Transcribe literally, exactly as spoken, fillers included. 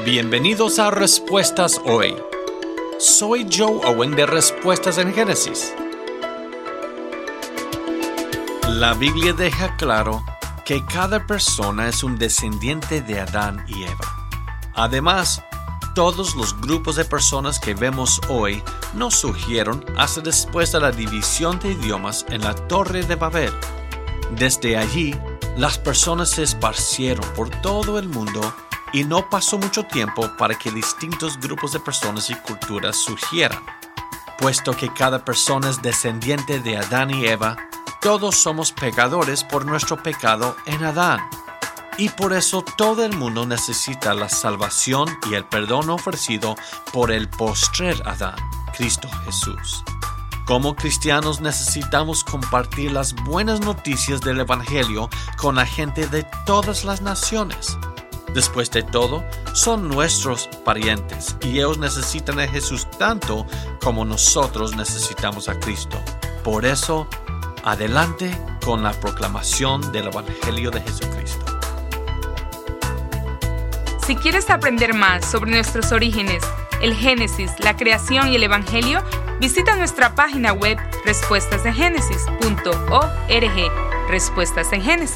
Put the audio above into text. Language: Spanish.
Bienvenidos a Respuestas Hoy. Soy Joe Owen de Respuestas en Génesis. La Biblia deja claro que cada persona es un descendiente de Adán y Eva. Además, todos los grupos de personas que vemos hoy no surgieron hasta después de la división de idiomas en la Torre de Babel. Desde allí, las personas se esparcieron por todo el mundo y no pasó mucho tiempo para que distintos grupos de personas y culturas surgieran. Puesto que cada persona es descendiente de Adán y Eva, todos somos pecadores por nuestro pecado en Adán. Y por eso todo el mundo necesita la salvación y el perdón ofrecido por el postrer Adán, Cristo Jesús. Como cristianos necesitamos compartir las buenas noticias del Evangelio con la gente de todas las naciones. Después de todo, son nuestros parientes y ellos necesitan a Jesús tanto como nosotros necesitamos a Cristo. Por eso, adelante con la proclamación del Evangelio de Jesucristo. Si quieres aprender más sobre nuestros orígenes, el Génesis, la creación y el Evangelio, visita nuestra página web respuestas en génesis punto org. Respuestas en Génesis.